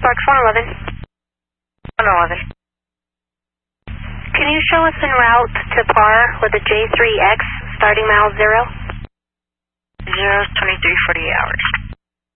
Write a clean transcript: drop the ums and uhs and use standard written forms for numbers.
Box 111. 111. Can you show us en route to PAR with a J3X starting mile 0? 0's 2348 hours.